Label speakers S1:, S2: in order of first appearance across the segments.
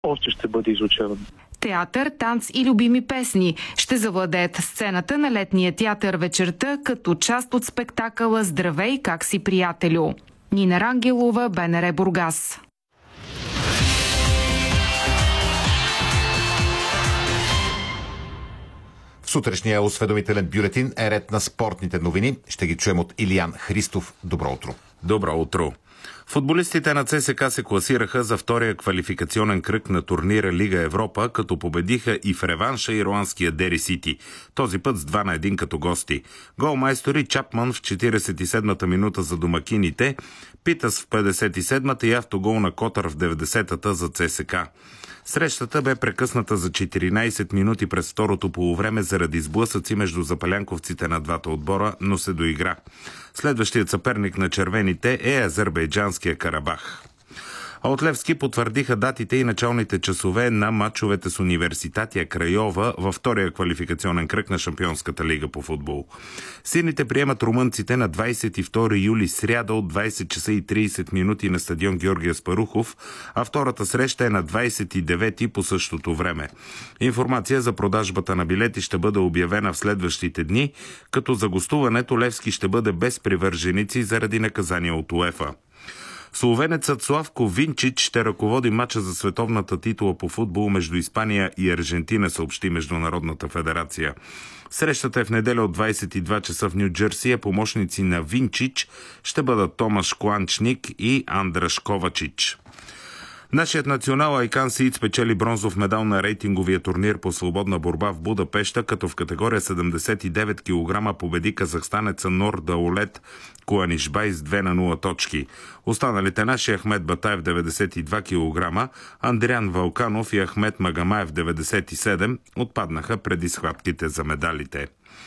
S1: още ще бъде изучаван.
S2: Театър, танц и любими песни ще завладеят сцената на летния театър вечерта като част от спектакъла «Здравей, как си, приятелю». Нина Рангелова, БНР Бургас.
S3: В сутрешния осведомителен бюлетин е ред на спортните новини. Ще ги чуем от Илиян Христов. Добро утро.
S4: Добро утро. Футболистите на ЦСКА се класираха за втория квалификационен кръг на турнира Лига Европа, като победиха и в реванша ирландския Дери Сити. Този път с 2-1 като гости. Голмайстори Чапман в 47-та минута за домакините, Питас в 57-та и автогол на Котър в 90-та за ЦСКА. Срещата бе прекъсната за 14 минути през второто полувреме заради сблъсъци между запалянковците на двата отбора, но се доигра. Следващият съперник на червените е азербайджанския Карабах. А от Левски потвърдиха датите и началните часове на мачовете с Университатия Крайова във втория квалификационен кръг на Шампионската лига по футбол. Сините приемат румънците на 22 юли сряда от 20 часа и 30 минути на стадион Георги Аспарухов, а втората среща е на 29 по същото време. Информация за продажбата на билети ще бъде обявена в следващите дни, като за гостуването Левски ще бъде без привърженици заради наказания от УЕФА. Словенецът Славко Винчич ще ръководи мача за световната титла по футбол между Испания и Аржентина, съобщи Международната федерация. Срещата е в неделя от 22 часа в Ню Джерси, а помощници на Винчич ще бъдат Томаш Кланчник и Андраш Ковачич. Нашият национал Айкан Сиит спечели бронзов медал на рейтинговия турнир по свободна борба в Будапеща, като в категория 79 кг победи казахстанеца Нор Даулет Куанишбай с 2-0 точки. Останалите наши Ахмед Батаев 92 кг, Андриан Валканов и Ахмед Магамаев 97 отпаднаха преди схватките за медалите.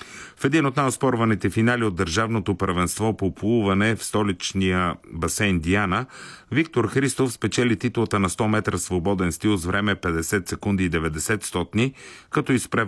S4: В един от най-оспорваните финали от държавното първенство по плуване в столичния басейн Диана, Виктор Христов спечели титлата на 100 метра свободен стил с време 50 секунди и 90 стотни, като изпревари